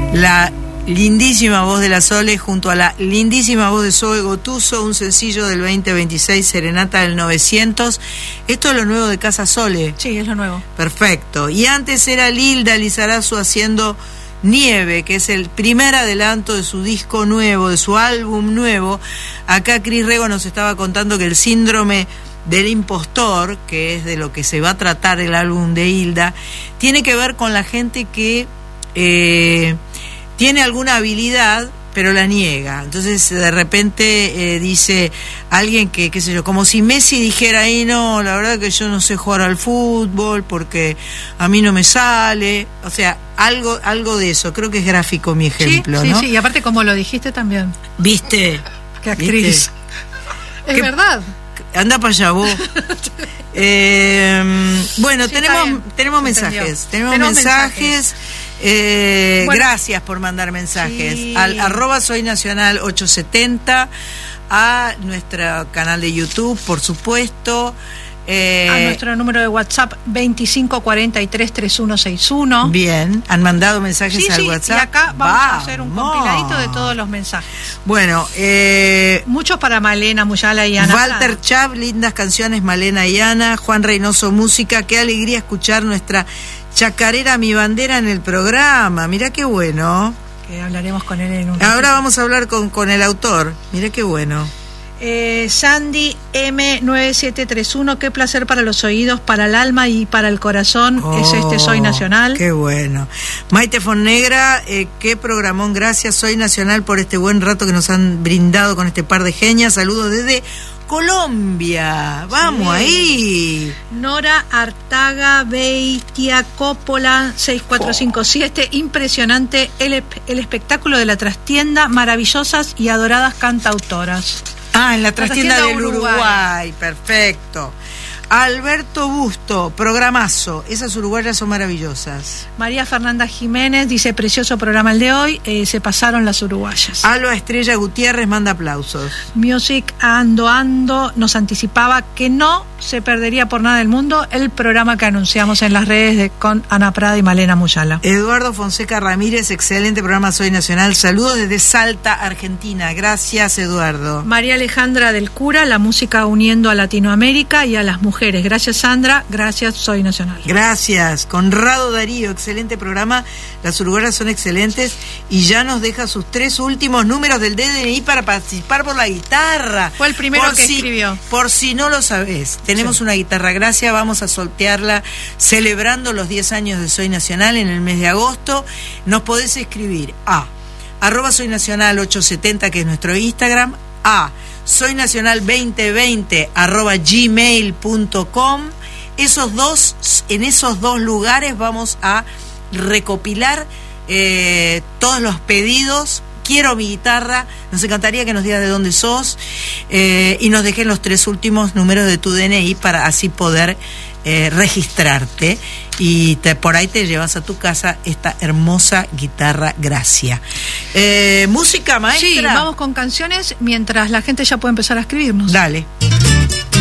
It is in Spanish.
La lindísima voz de la Sole junto a la lindísima voz de Zoe Gotuso, un sencillo del 2026, Serenata del 900. Esto es lo nuevo de Casa Sole. Sí, es lo nuevo. Perfecto. Y antes era Lilda Lizarazu haciendo Nieve, que es el primer adelanto de su disco nuevo, de su álbum nuevo. Acá Cris Rego nos estaba contando que el síndrome del impostor, que es de lo que se va a tratar el álbum de Hilda, tiene que ver con la gente que tiene alguna habilidad pero la niega. Entonces de repente dice alguien que, qué sé yo, como si Messi dijera ahí, no, la verdad que yo no sé jugar al fútbol porque a mí no me sale. O sea, algo de eso. Creo que es gráfico mi ejemplo, sí, ¿no? Sí, y aparte como lo dijiste también. ¿Viste? Qué actriz. ¿Viste? Es verdad. Anda para allá vos. Bueno, sí, tenemos mensajes. Tenemos mensajes. Bueno, gracias por mandar mensajes. Sí. Al @soynacional 870, a nuestro canal de YouTube, por supuesto. A nuestro número de WhatsApp 25433161. Bien, han mandado mensajes al WhatsApp. Y acá vamos a hacer un compiladito de todos los mensajes. Bueno, muchos para Malena Muyala y Ana Walter Chav, lindas canciones, Malena y Ana. Juan Reynoso, música. Qué alegría escuchar nuestra chacarera Mi Bandera en el programa. Mirá qué bueno. Que hablaremos con él en un Ahora ratito. vamos a hablar con el autor. Mirá qué bueno. Sandy M9731, qué placer para los oídos, para el alma y para el corazón. Es Soy Nacional. Qué bueno. Maite Fonnegra, qué programón, gracias Soy Nacional por este buen rato que nos han brindado con este par de genias. Saludos desde Colombia. Vamos ahí. Nora Artaga Beitia Coppola 6457. Impresionante el espectáculo de la trastienda, maravillosas y adoradas cantautoras. En la trastienda del Uruguay. Perfecto. Alberto Busto, programazo. Esas uruguayas son maravillosas. María Fernanda Jiménez dice, precioso programa el de hoy, se pasaron las uruguayas. Alba Estrella Gutiérrez manda aplausos. Music Ando nos anticipaba que no se perdería por nada del mundo el programa que anunciamos en las redes con Ana Prada y Malena Muyala. Eduardo Fonseca Ramírez, excelente programa Soy Nacional. Saludos desde Salta, Argentina. Gracias, Eduardo. María Alejandra del Cura, la música uniendo a Latinoamérica y a las mujeres. Gracias, Sandra. Gracias, Soy Nacional. Gracias. Conrado Darío, excelente programa. Las uruguayas son excelentes y ya nos deja sus 3 últimos números del DNI para participar por la guitarra. Fue el primero que escribió. Por si no lo sabés, tenemos una guitarra Gracia, vamos a sortearla celebrando los 10 años de Soy Nacional en el mes de agosto. Nos podés escribir a @soynacional870, que es nuestro Instagram, a soynacional2020 @gmail.com. En esos dos lugares vamos a recopilar todos los pedidos. Quiero mi guitarra, nos encantaría que nos digas de dónde sos y nos dejes los 3 últimos números de tu DNI para así poder registrarte y por ahí te llevas a tu casa esta hermosa guitarra Gracia. Música, maestra. Sí, vamos con canciones mientras la gente ya puede empezar a escribirnos. Dale.